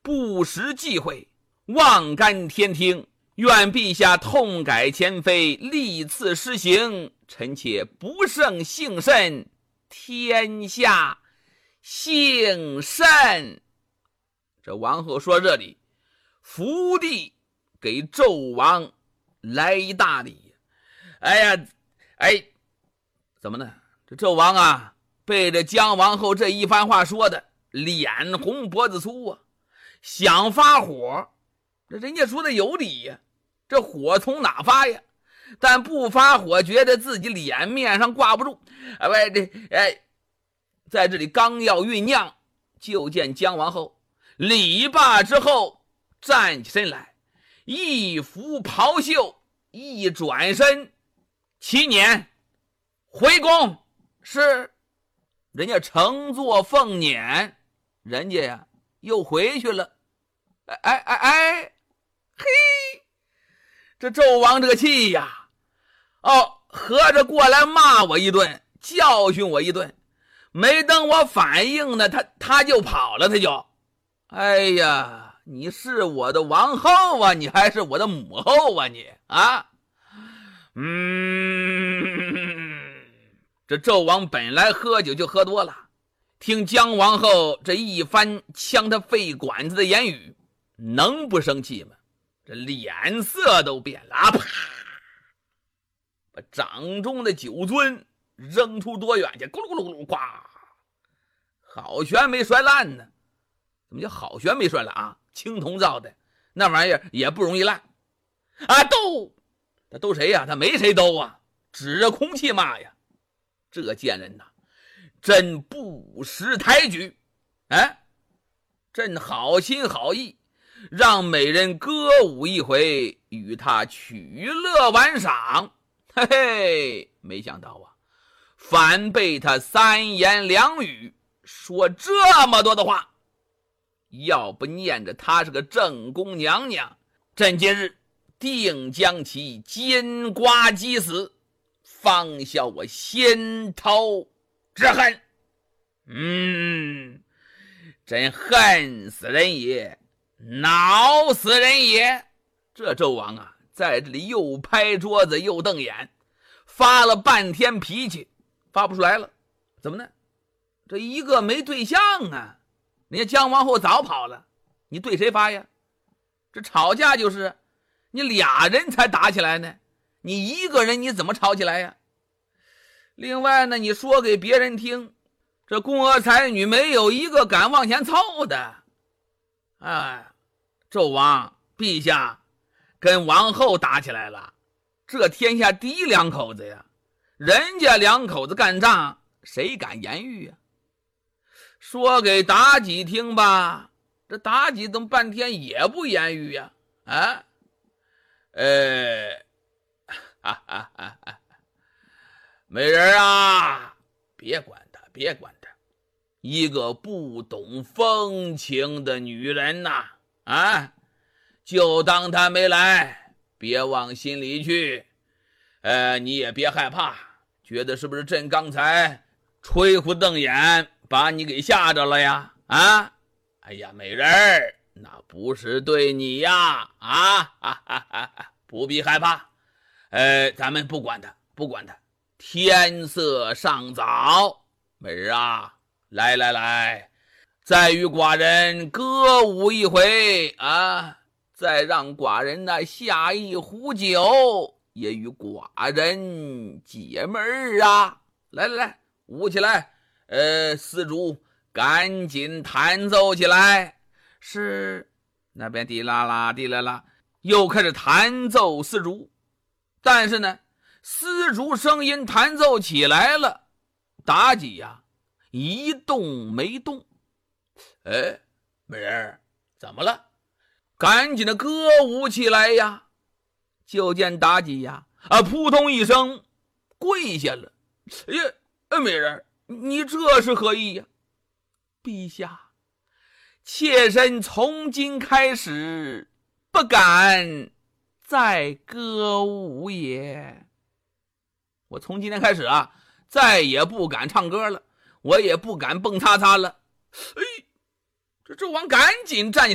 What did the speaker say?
不识忌讳，妄干天听，愿陛下痛改前非，历次施行，臣妾不胜幸甚，天下幸甚。这王后说这里，伏地给纣王来一大礼。哎呀，怎么呢？这纣王啊，被这姜王后这一番话说的脸红脖子粗啊，想发火。这人家说的有理呀，这火从哪发呀？但不发火，觉得自己脸面上挂不住。在这里刚要酝酿，就见姜王后礼罢之后站起身来，一拂袍袖，一转身，7年回宫。是，人家乘坐凤辇，人家呀又回去了。嘿，这纣王这个气呀，合着过来骂我一顿，教训我一顿，没等我反应呢，他就跑了，他就，哎呀，你是我的王后啊，你还是我的母后啊，你啊，这纣王本来喝酒就喝多了，听姜王后这一番呛他肺管子的言语，能不生气吗？这脸色都变了啊！啪，把掌中的酒樽扔出多远去，咕噜咕噜咕噜，呱，好悬没摔烂呢。怎么叫好悬没摔烂啊？青铜造的那玩意儿也不容易烂啊！他斗谁呀？他没谁斗啊，指着空气骂呀。这贱人呐，朕不识抬举，朕好心好意，让美人歌舞一回，与他取乐玩赏。嘿嘿，没想到啊，反被他三言两语说这么多的话。要不念着她是个正宫娘娘，朕今日定将其奸瓜击死，方消我先头之恨。真恨死人也，恼死人也。这纣王啊，在这里又拍桌子又瞪眼，发了半天脾气，发不出来了。怎么呢？这一个没对象啊，人家姜王后早跑了，你对谁发呀？这吵架就是你俩人才打起来呢，你一个人你怎么吵起来呀？另外呢，你说给别人听，这宫娥才女没有一个敢往前凑的。纣王陛下跟王后打起来了，这天下第一两口子呀，人家两口子干仗，谁敢言语呀？说给妲己听吧，这妲己怎么半天也不言语呀？美人啊，别管她，别管她，一个不懂风情的女人呐，就当她没来，别往心里去。你也别害怕，觉得是不是朕刚才吹胡瞪眼把你给吓着了呀？哎呀，美人儿，那不是对你呀！不必害怕。咱们不管他，不管他。天色尚早，美人啊，来，再与寡人歌舞一回啊！再让寡人下一壶酒，也与寡人解闷啊！来，舞起来！丝竹赶紧弹奏起来。是，那边滴啦啦滴啦啦，又开始弹奏丝竹。但是呢，丝竹声音弹奏起来了，妲己呀一动没动。美人怎么了？赶紧的歌舞起来呀！就见妲己呀扑通一声跪下了。美人，你这是何意呀？陛下，妾身从今开始不敢再歌舞也。我从今天开始再也不敢唱歌了，我也不敢蹦擦擦了。这纣王赶紧站起